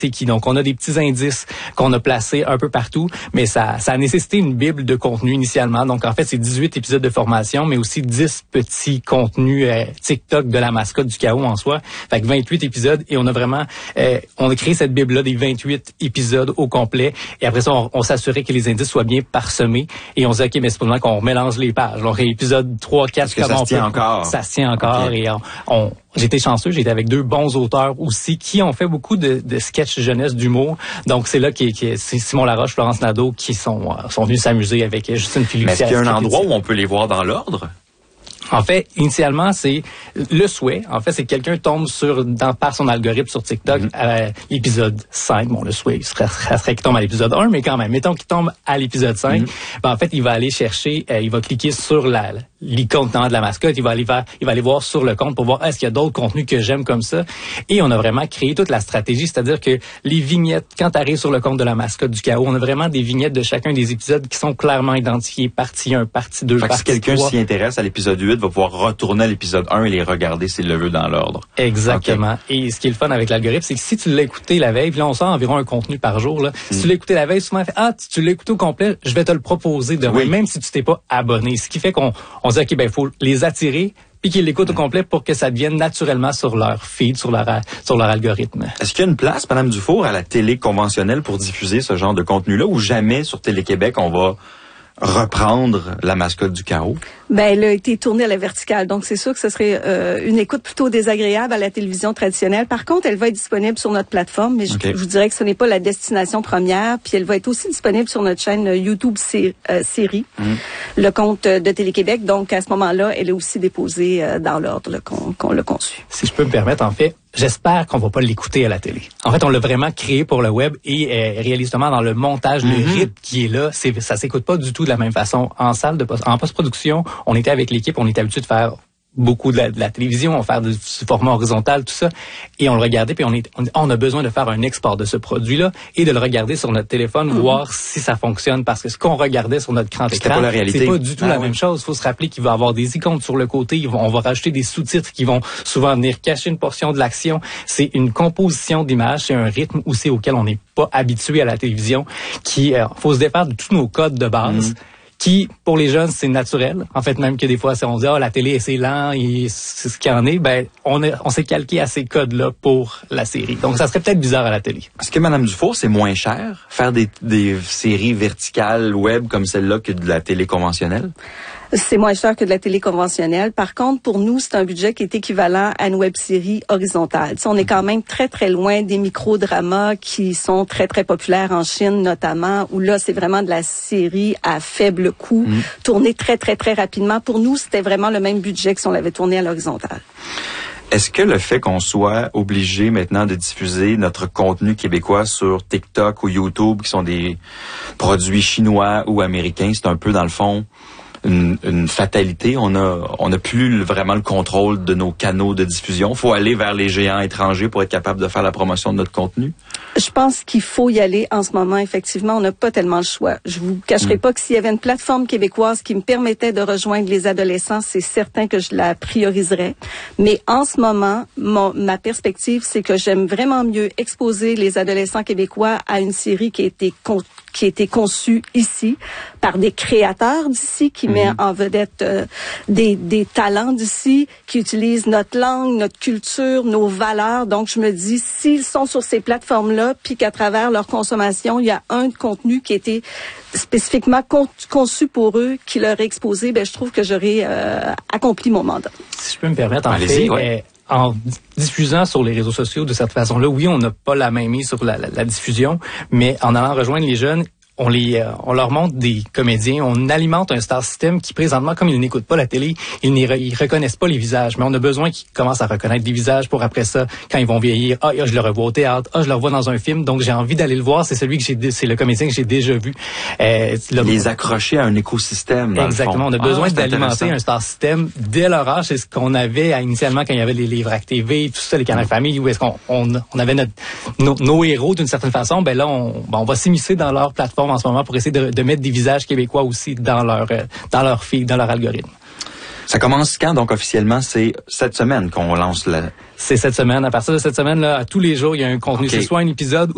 c'est qui. Donc, on a des petits indices qu'on a placés un peu partout, mais ça a nécessité une bible de contenu initialement. Donc, en fait, c'est 18 épisodes de formation, mais aussi 10 petits contenus TikTok de la mascotte du chaos en soi. Fait que 28 épisodes, et on a vraiment on a créé cette bible-là des 28 épisodes au complet. Et après ça, on s'assurait que les indices soient bien parsemés. Et on se dit, OK, mais c'est pas qu'on mélange les pages. Donc, épisode 3, 4, comment ça se tient encore? Ça se tient encore. Okay. Et j'étais chanceux, j'étais avec 2 bons auteurs aussi qui ont fait beaucoup de sketchs jeunesse, d'humour. Donc, c'est là c'est Simon Laroche, Florence Nadeau qui sont venus s'amuser avec Justine Philippe. Mais est-ce qu'il y a un endroit où on peut les voir dans l'ordre? En fait, initialement, c'est le souhait. En fait, c'est que quelqu'un tombe par son algorithme sur TikTok à l'épisode 5. Bon, le souhait, ça serait qu'il tombe à l'épisode 1, mais quand même, mettons qu'il tombe à l'épisode 5. En fait, il va aller chercher, il va cliquer sur l'icône de la mascotte, il va aller voir sur le compte pour voir est-ce qu'il y a d'autres contenus que j'aime comme ça. Et on a vraiment créé toute la stratégie, c'est-à-dire que les vignettes, quand tu arrives sur le compte de la mascotte du chaos, on a vraiment des vignettes de chacun des épisodes qui sont clairement identifiées, partie 1, partie 2, partie 3. Si quelqu'un s'y intéresse à l'épisode 8, va pouvoir retourner à l'épisode 1 et les regarder s'il le veut dans l'ordre. Exactement. Okay. Et ce qui est le fun avec l'algorithme, c'est que si tu l'as écouté la veille, puis là on sort environ un contenu par jour, là. Si tu l'as écouté la veille, souvent fait tu l'as écouté au complet, je vais te le proposer demain, même si tu t'es pas abonné. Ce qui fait qu'on dit OK, ben faut les attirer puis qu'ils l'écoutent au complet pour que ça devienne naturellement sur leur feed, sur leur algorithme. Est-ce qu'il y a une place, Madame Dufour, à la télé conventionnelle pour diffuser ce genre de contenu-là, ou jamais sur Télé-Québec on va reprendre la mascotte du chaos? Ben, elle a été tournée à la verticale, donc c'est sûr que ce serait une écoute plutôt désagréable à la télévision traditionnelle. Par contre, elle va être disponible sur notre plateforme, mais je vous dirais que ce n'est pas la destination première. Puis elle va être aussi disponible sur notre chaîne YouTube série, le compte de Télé-Québec. Donc à ce moment-là, elle est aussi déposée dans l'ordre qu'on l'a conçu. Si je peux me permettre, en fait, j'espère qu'on va pas l'écouter à la télé. En fait, on l'a vraiment créé pour le web et réalistement dans le montage, le rythme qui est là, ça s'écoute pas du tout de la même façon. En salle en post-production, on était avec l'équipe, on était habitué de faire beaucoup de la télévision, on fait du format horizontal, tout ça, et on le regardait, puis on a besoin de faire un export de ce produit-là et de le regarder sur notre téléphone, voir si ça fonctionne, parce que ce qu'on regardait sur notre grand écran, c'est pas du tout la même chose. Il faut se rappeler qu'il va y avoir des icônes sur le côté, on va rajouter des sous-titres qui vont souvent venir cacher une portion de l'action. C'est une composition d'images, c'est un rythme aussi auquel on n'est pas habitué à la télévision, faut se défaire de tous nos codes de base. Qui, pour les jeunes, c'est naturel. En fait, même que des fois, on dit, la télé, c'est lent, et c'est ce qu'il y en est. Ben, on s'est calqué à ces codes-là pour la série. Donc, ça serait peut-être bizarre à la télé. Est-ce que, Madame Dufour, c'est moins cher, faire des séries verticales web comme celle-là que de la télé conventionnelle? C'est moins cher que de la télé conventionnelle. Par contre, pour nous, c'est un budget qui est équivalent à une web-série horizontale. On est quand même très, très loin des micro-dramas qui sont très, très populaires en Chine, notamment, où là, c'est vraiment de la série à faible coût, tournée très, très, très rapidement. Pour nous, c'était vraiment le même budget que si on l'avait tourné à l'horizontale. Est-ce que le fait qu'on soit obligé maintenant de diffuser notre contenu québécois sur TikTok ou YouTube, qui sont des produits chinois ou américains, c'est un peu, dans le fond, une fatalité? On a plus vraiment le contrôle de nos canaux de diffusion. Faut aller vers les géants étrangers pour être capable de faire la promotion de notre contenu? Je pense qu'il faut y aller en ce moment. Effectivement, on n'a pas tellement le choix. Je vous cacherai pas que s'il y avait une plateforme québécoise qui me permettait de rejoindre les adolescents, c'est certain que je la prioriserais. Mais en ce moment, ma perspective, c'est que j'aime vraiment mieux exposer les adolescents québécois à une série qui a été conçue ici par des créateurs d'ici, qui met en vedette des talents d'ici, qui utilisent notre langue, notre culture, nos valeurs. Donc, je me dis, s'ils sont sur ces plateformes-là, puis qu'à travers leur consommation, il y a un contenu qui a été spécifiquement conçu pour eux, qui leur est exposé, je trouve que j'aurais accompli mon mandat. Si je peux me permettre, en diffusant sur les réseaux sociaux de cette façon-là, oui, on n'a pas la main mise sur la diffusion, mais en allant rejoindre les jeunes, on leur montre des comédiens, on alimente un star system qui présentement, comme ils n'écoutent pas la télé, ils reconnaissent pas les visages, mais on a besoin qu'ils commencent à reconnaître des visages pour après ça, quand ils vont vieillir, je le revois au théâtre, je le revois dans un film, donc j'ai envie d'aller le voir, c'est le comédien que j'ai déjà vu. Les accrocher à un écosystème, dans exactement, le fond. On a besoin d'alimenter un star system dès leur âge, c'est ce qu'on avait initialement quand il y avait les livres TV, tout ça, les canaux famille, où est-ce qu'on avait nos héros d'une certaine façon, là on va s'immiscer dans leur plateforme en ce moment pour essayer de mettre des visages québécois aussi dans leur feed, dans leur algorithme. Ça commence quand, donc, officiellement? C'est cette semaine qu'on lance C'est cette semaine. À partir de cette semaine, là, tous les jours, il y a un contenu. Okay. C'est soit un épisode